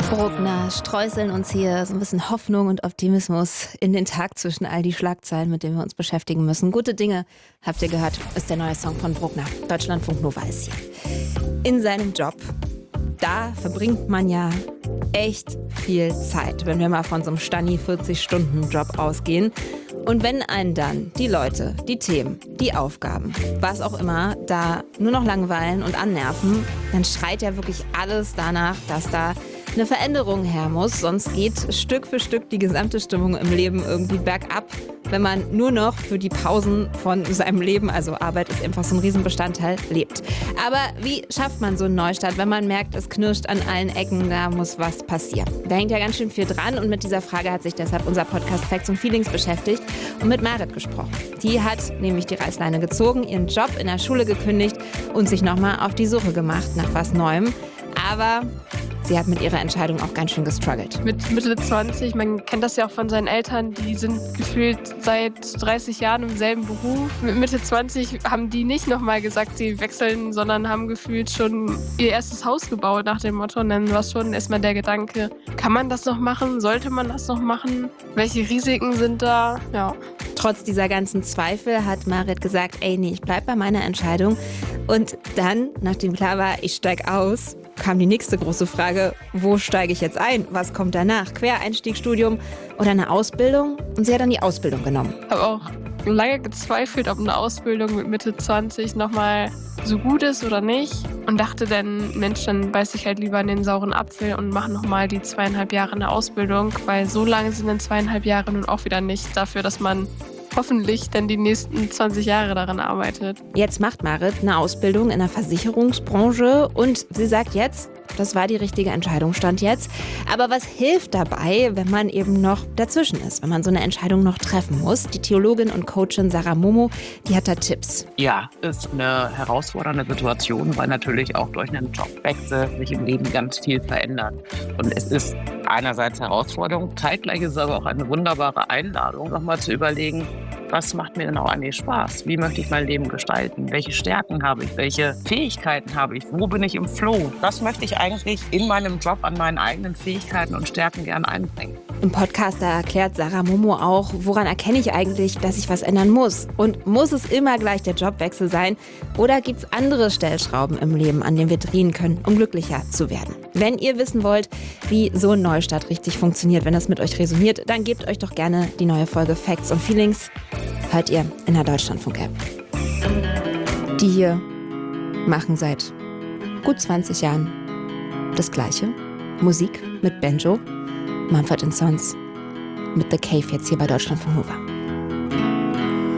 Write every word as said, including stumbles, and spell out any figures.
Bruckner streuseln uns hier so ein bisschen Hoffnung und Optimismus in den Tag zwischen all die Schlagzeilen, mit denen wir uns beschäftigen müssen. Gute Dinge, habt ihr gehört, ist der neue Song von Bruckner. Deutschlandfunk Nova ist hier. In seinem Job, da verbringt man ja echt viel Zeit, wenn wir mal von so einem Stani vierzig-Stunden-Job ausgehen. Und wenn einen dann die Leute, die Themen, die Aufgaben, was auch immer, da nur noch langweilen und annerven, dann schreit ja wirklich alles danach, dass da eine Veränderung her muss. Sonst geht Stück für Stück die gesamte Stimmung im Leben irgendwie bergab, wenn man nur noch für die Pausen von seinem Leben, also Arbeit ist einfach so ein Riesenbestandteil, lebt. Aber wie schafft man so einen Neustart, wenn man merkt, es knirscht an allen Ecken, da muss was passieren? Da hängt ja ganz schön viel dran und mit dieser Frage hat sich deshalb unser Podcast Facts und Feelings beschäftigt und mit Marit gesprochen. Die hat nämlich die Reißleine gezogen, ihren Job in der Schule gekündigt und sich nochmal auf die Suche gemacht nach was Neuem. Aber sie hat mit ihrer Entscheidung auch ganz schön gestruggelt. Mit Mitte zwanzig, man kennt das ja auch von seinen Eltern, die sind gefühlt seit dreißig Jahren im selben Beruf. Mit Mitte zwanzig haben die nicht nochmal gesagt, sie wechseln, sondern haben gefühlt schon ihr erstes Haus gebaut nach dem Motto. Und dann war schon erstmal der Gedanke, kann man das noch machen? Sollte man das noch machen? Welche Risiken sind da? Ja. Trotz dieser ganzen Zweifel hat Marit gesagt, ey, nee, ich bleib bei meiner Entscheidung. Und dann, nachdem klar war, ich steig aus, kam die nächste große Frage, wo steige ich jetzt ein? Was kommt danach? Quereinstiegsstudium oder eine Ausbildung? Und sie hat dann die Ausbildung genommen. Ich habe auch lange gezweifelt, ob eine Ausbildung mit Mitte zwanzig nochmal so gut ist oder nicht. Und dachte dann, Mensch, dann beiß ich halt lieber in den sauren Apfel und mache nochmal die zweieinhalb Jahre eine Ausbildung. Weil so lange sind dann zweieinhalb Jahre nun auch wieder nicht dafür, dass man hoffentlich dann die nächsten zwanzig Jahre daran arbeitet. Jetzt macht Marit eine Ausbildung in der Versicherungsbranche und sie sagt jetzt, das war die richtige Entscheidung, stand jetzt. Aber was hilft dabei, wenn man eben noch dazwischen ist, wenn man so eine Entscheidung noch treffen muss? Die Theologin und Coachin Sarah Momo, die hat da Tipps. Ja, ist eine herausfordernde Situation, weil natürlich auch durch einen Jobwechsel sich im Leben ganz viel verändert. Und es ist einerseits Herausforderung, zeitgleich ist es aber auch eine wunderbare Einladung, nochmal zu überlegen, was macht mir denn auch eigentlich Spaß? Wie möchte ich mein Leben gestalten? Welche Stärken habe ich? Welche Fähigkeiten habe ich? Wo bin ich im Flow? Das möchte ich eigentlich in meinem Job an meinen eigenen Fähigkeiten und Stärken gern einbringen. Im Podcast da erklärt Sarah Momo auch, woran erkenne ich eigentlich, dass ich was ändern muss? Und muss es immer gleich der Jobwechsel sein? Oder gibt es andere Stellschrauben im Leben, an denen wir drehen können, um glücklicher zu werden? Wenn ihr wissen wollt, wie so ein Neustart richtig funktioniert, wenn das mit euch resoniert, dann gebt euch doch gerne die neue Folge Facts und Feelings. Hört ihr in der Deutschlandfunk-App. Die hier machen seit gut zwanzig Jahren das Gleiche. Musik mit Benjo, Mumford and Sons mit The Cave jetzt hier bei Deutschlandfunk Nova.